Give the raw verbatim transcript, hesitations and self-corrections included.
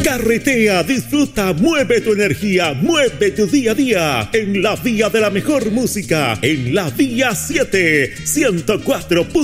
Carretea, disfruta, mueve tu energía, mueve tu día a día en la vía de la mejor música, en la vía siete, ciento cuatro punto